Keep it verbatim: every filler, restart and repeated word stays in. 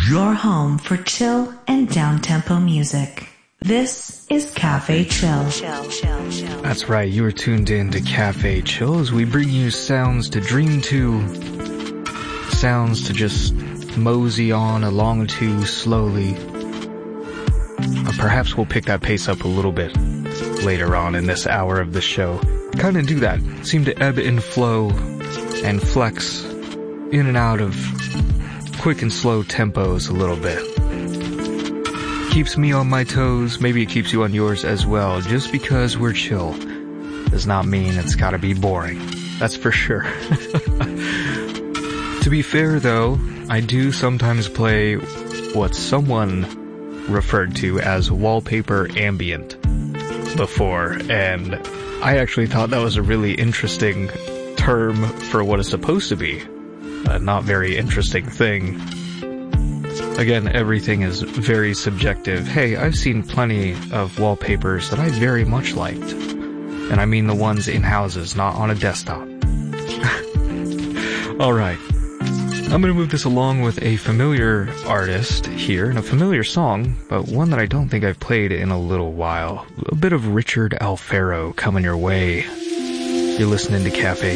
Your home for chill and down-tempo music. This is Cafe Chill. That's right, you are tuned in to Cafe Chill as we bring you sounds to dream to, sounds to just mosey on along to slowly. Uh, perhaps we'll pick that pace up a little bit later on in this hour of the show. Kind of do that, seem to ebb and flow and flex in and out of quick and slow tempos a little bit. Keeps me on my toes, maybe it keeps you on yours as well. Just because we're chill does not mean it's gotta be boring. That's for sure. To be fair though, I do sometimes play what someone referred to as wallpaper ambient before, and I actually thought that was a really interesting term for what it's supposed to be. A not very interesting thing. Again, everything is very subjective. Hey, I've seen plenty of wallpapers that I very much liked. And I mean the ones in houses, not on a desktop. Alright. I'm gonna move this along with a familiar artist here, and a familiar song, but one that I don't think I've played in a little while. A bit of Richard Alfaro coming your way. You're listening to Cafe